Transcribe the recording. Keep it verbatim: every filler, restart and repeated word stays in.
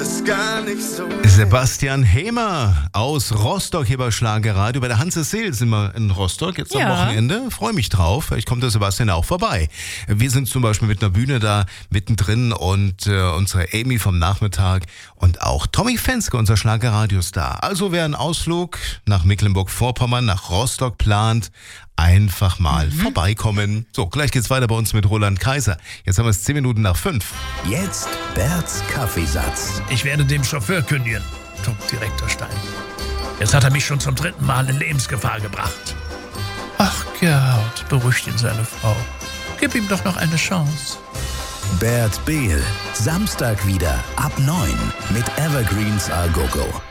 ist gar nicht so. Sebastian Hemer aus Rostock hier bei Schlagerradio. Bei der Hanse Seel sind wir in Rostock jetzt am Ja. Wochenende. Freue mich drauf. Vielleicht kommt der Sebastian auch vorbei. Wir sind zum Beispiel mit einer Bühne da mittendrin und äh, unsere Amy vom Nachmittag und auch Tommy Fenske, unser Schlagerradiostar. Also wer einen Ausflug nach Mecklenburg-Vorpommern, nach Rostock plant, einfach mal mhm. vorbeikommen. So, gleich geht's weiter bei uns mit Roland Kaiser. Jetzt haben wir es zehn Minuten nach fünf. Jetzt Berts Kaffeesatz. Ich werde dem Chauffeur kündigen, Direktor Stein. Jetzt hat er mich schon zum dritten Mal in Lebensgefahr gebracht. Ach, Gerhard, beruhigt ihn seine Frau. Gib ihm doch noch eine Chance. Bert Behl, Samstag wieder ab neun mit Evergreens A Go Go.